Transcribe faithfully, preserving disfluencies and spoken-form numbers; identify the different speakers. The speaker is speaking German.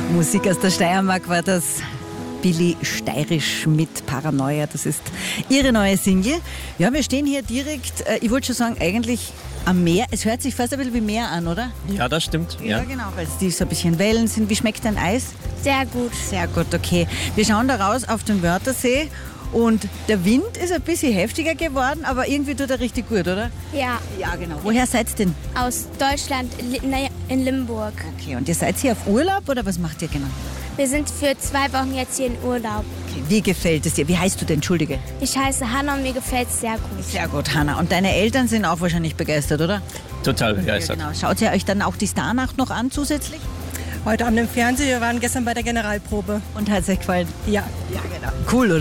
Speaker 1: Musik aus der Steiermark war das. Billy Steirisch mit Paranoia, das ist ihre neue Single. Ja, wir stehen hier direkt, äh, ich wollte schon sagen, eigentlich am Meer. Es hört sich fast ein bisschen wie Meer an, oder?
Speaker 2: Ja, das stimmt.
Speaker 1: Ja, ja genau, weil es die so ein bisschen Wellen sind. Wie schmeckt dein Eis?
Speaker 3: Sehr gut.
Speaker 1: Sehr gut, okay. Wir schauen da raus auf den Wörthersee und der Wind ist ein bisschen heftiger geworden, aber irgendwie tut er richtig gut, oder?
Speaker 3: Ja,
Speaker 1: Ja, genau. Woher seid ihr denn?
Speaker 3: aus Deutschland, Li- na- in Limburg.
Speaker 1: Okay, und ihr seid hier auf Urlaub oder was macht ihr genau?
Speaker 3: Wir sind für zwei Wochen jetzt hier in Urlaub.
Speaker 1: Okay, wie gefällt es dir? Wie heißt du denn? Entschuldige.
Speaker 3: Ich heiße Hanna und mir gefällt es sehr gut.
Speaker 1: Sehr gut, Hanna. Und deine Eltern sind auch wahrscheinlich begeistert, oder?
Speaker 2: Total begeistert.
Speaker 1: Ja, genau. Schaut ihr euch dann auch die Starnacht noch an zusätzlich?
Speaker 4: Heute Abend im Fernsehen, wir waren gestern bei der Generalprobe.
Speaker 1: Und hat es euch gefallen?
Speaker 4: Ja.
Speaker 1: Ja, genau. Cool, oder?